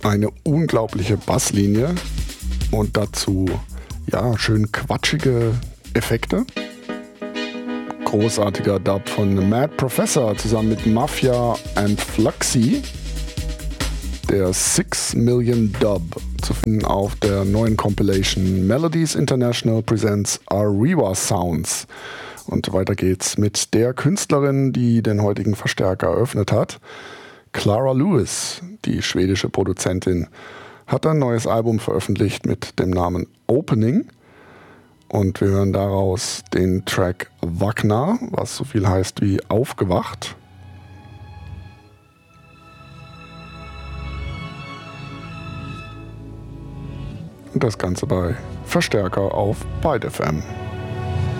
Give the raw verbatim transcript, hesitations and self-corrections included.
eine unglaubliche Basslinie und dazu ja schön quatschige Effekte. Großartiger Dub von Mad Professor zusammen mit Mafia and Fluxy. Der Six Million Dub zu finden auf der neuen Compilation Melodies International Presents Ariwa Sounds. Und weiter geht's mit der Künstlerin, die den heutigen Verstärker eröffnet hat. Clara Lewis, die schwedische Produzentin, hat ein neues Album veröffentlicht mit dem Namen Opening. Und wir hören daraus den Track Vakna, was so viel heißt wie aufgewacht. Und das Ganze bei Verstärker auf Byte F M.